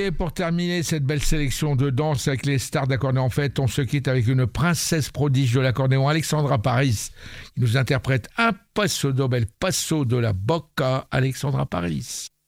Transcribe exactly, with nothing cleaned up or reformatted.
Et pour terminer cette belle sélection de danse avec les stars d'accordéon en fête, on se quitte avec une princesse prodige de l'accordéon, Alexandra Paris, qui nous interprète un passo doble, passo de la bocca, Alexandra Paris.